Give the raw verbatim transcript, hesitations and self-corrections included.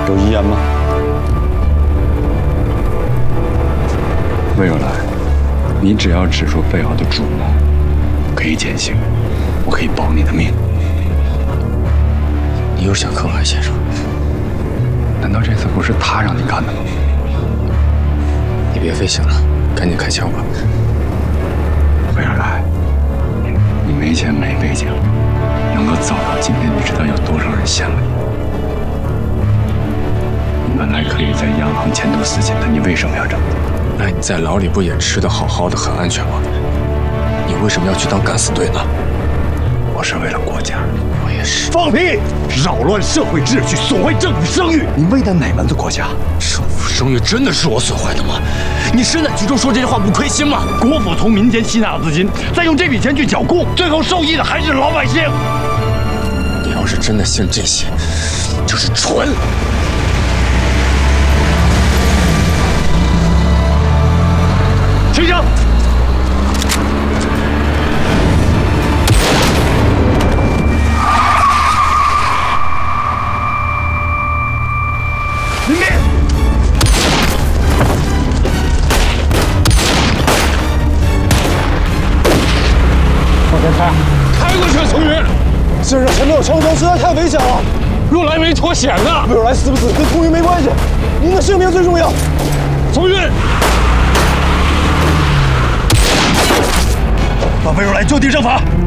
有遗言吗？魏有来，你只要指出贝奥的主谋，可以减刑，我可以保你的命。 你又想坑韩先生？ 难道这次不是他让你干的吗？ 你别费心了，赶紧开枪吧。 魏有来，你没钱没背景，能够走到今天，你知道有多少人羡慕你？你本来可以在央行前途似锦的，你为什么要这么做？ 那你在牢里不也吃得好好的，很安全吗？你为什么要去当敢死队呢？ 我是为了国家。 我也是。 放屁！扰乱社会秩序，损坏政府声誉。 你为的哪门子国家？ 政府声誉真的是我损坏的吗？你身在局中说这些话不亏心吗？ 国府从民间吸纳了资金，再用这笔钱去剿共，最后受益的还是老百姓。 你要是真的信这些，就是蠢。 清枪！林斌！ 往前开！ 开过去，从云！ 先生，前面有枪声，实在太危险了。 若来没脱险呢？ 魏有来死不死跟从云没关系，您的性命最重要。 从云！把魏有来就地正法。